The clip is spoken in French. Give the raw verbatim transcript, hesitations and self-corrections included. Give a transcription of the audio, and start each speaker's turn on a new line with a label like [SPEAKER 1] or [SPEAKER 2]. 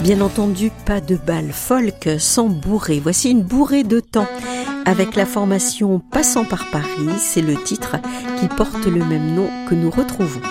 [SPEAKER 1] Bien entendu, pas de bal folk sans bourrée. Voici une bourrée de temps. Avec la formation Passant par Paris, c'est le titre qui porte le même nom que nous retrouvons.